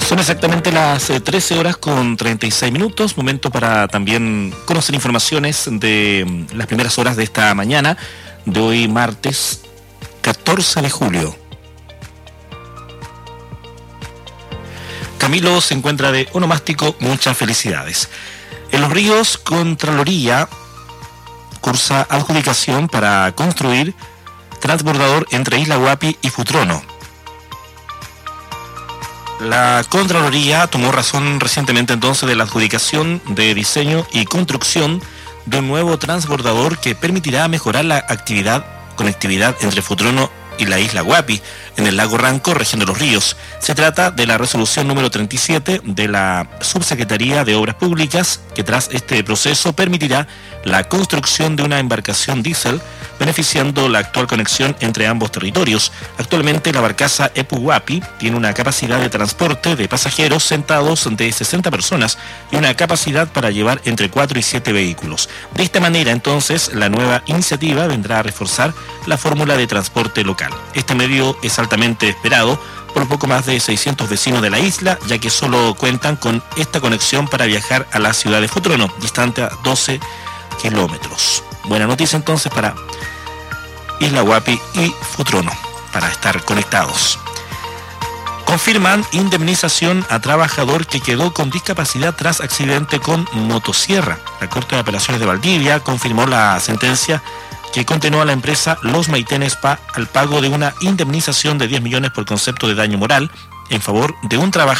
Son exactamente las 13 horas con 36 minutos, momento para también conocer informaciones de las primeras horas de esta mañana, de hoy martes 14 de julio. Camilo se encuentra de onomástico, muchas felicidades. En Los Ríos, Contraloría cursa adjudicación para construir transbordador entre Isla Huapi y Futrono. La Contraloría tomó razón recientemente entonces de la adjudicación de diseño y construcción de un nuevo transbordador que permitirá mejorar la conectividad entre Futrono y la isla Huapi, en el lago Ranco, región de Los Ríos. Se trata de la resolución número 37 de la Subsecretaría de Obras Públicas, que tras este proceso permitirá la construcción de una embarcación diésel, beneficiando la actual conexión entre ambos territorios. Actualmente la barcaza Epu Huapi tiene una capacidad de transporte de pasajeros sentados de 60 personas y una capacidad para llevar entre 4 y 7 vehículos. De esta manera, entonces, la nueva iniciativa vendrá a reforzar la fórmula de transporte local. Este medio es altamente esperado por poco más de 600 vecinos de la isla, ya que solo cuentan con esta conexión para viajar a la ciudad de Futrono, distante a 12 kilómetros. Buena noticia entonces para Isla Huapi y Futrono, para estar conectados. Confirman indemnización a trabajador que quedó con discapacidad tras accidente con motosierra. La Corte de Apelaciones de Valdivia confirmó la sentencia que condenó a la empresa Los Maitenes SPA al pago de una indemnización de 10 millones por concepto de daño moral en favor de un trabajador